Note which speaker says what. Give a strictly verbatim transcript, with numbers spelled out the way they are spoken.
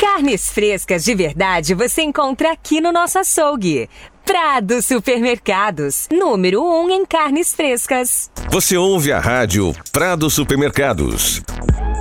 Speaker 1: Carnes frescas de verdade você encontra aqui no nosso açougue. Prado Supermercados, número um em carnes frescas.
Speaker 2: Você ouve a rádio Prado Supermercados.